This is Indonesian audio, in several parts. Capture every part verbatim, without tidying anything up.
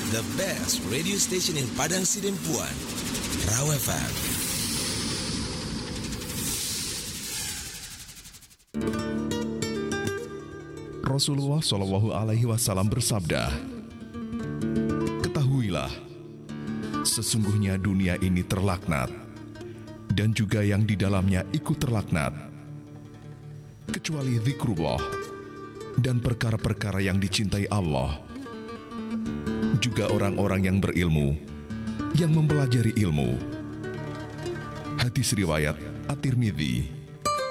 the best radio station in Padang Sidempuan, Raw F M. Rasulullah Shallallahu Alaihi Wasallam bersabda, "Ketahuilah, sesungguhnya dunia ini terlaknat, dan juga yang di dalamnya ikut terlaknat, kecuali zikrullah dan perkara-perkara yang dicintai Allah, juga orang-orang yang berilmu, yang mempelajari ilmu." Hadis riwayat At-Tirmidzi.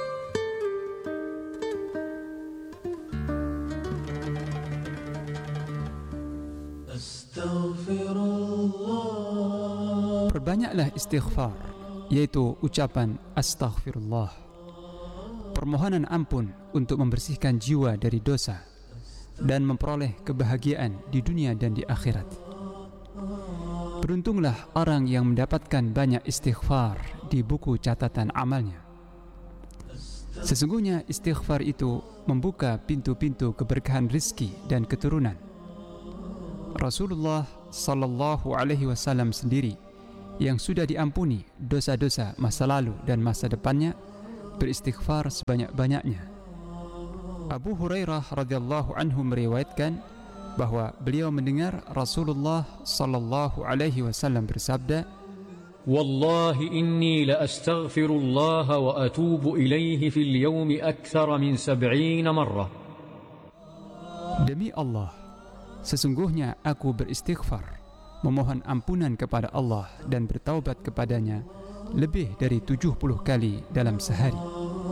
Perbanyaklah istighfar, yaitu ucapan astaghfirullah, permohonan ampun untuk membersihkan jiwa dari dosa dan memperoleh kebahagiaan di dunia dan di akhirat. Beruntunglah orang yang mendapatkan banyak istighfar di buku catatan amalnya. Sesungguhnya istighfar itu membuka pintu-pintu keberkahan rizki dan keturunan. Rasulullah Sallallahu Alaihi Wasallam sendiri yang sudah diampuni dosa-dosa masa lalu dan masa depannya beristighfar sebanyak-banyaknya. Abu Hurairah radhiyallahu anhu meriwayatkan bahwa beliau mendengar Rasulullah Sallallahu Alaihi Wasallam bersabda, "Wallahi inni la astaghfirullah wa atubu ilaihi fil yawmi akthar min sab'ina marrah." Demi Allah, sesungguhnya aku beristighfar, memohon ampunan kepada Allah dan bertaubat kepadanya lebih dari tujuh puluh kali dalam sehari.